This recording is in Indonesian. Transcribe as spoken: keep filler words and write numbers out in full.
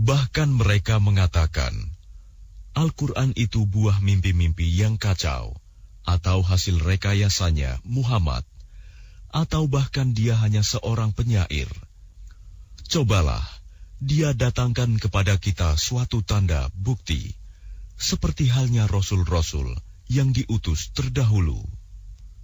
Bahkan mereka mengatakan, Al-Quran itu buah mimpi-mimpi yang kacau, atau hasil rekayasanya Muhammad, atau bahkan dia hanya seorang penyair. Cobalah, dia datangkan kepada kita suatu tanda bukti, seperti halnya rasul-rasul yang diutus terdahulu.